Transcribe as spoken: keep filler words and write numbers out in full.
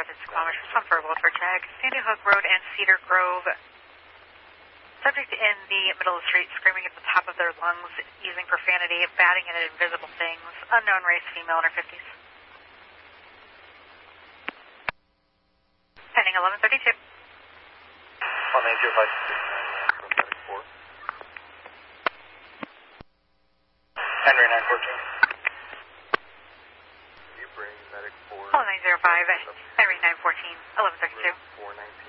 six kilometers, respond for Wilford tag. Sandy Hook Road and Cedar Grove. Subject in the middle of the street, screaming at the top of their lungs, using profanity, batting at invisible things. Unknown race, female in her fifties. Pending eleven thirty-two. one nine zero five six nine, medic four. Henry nine fourteen. You bring medic four. one nine zero five, Henry nine fourteen, eleven thirty-two. four nineteen.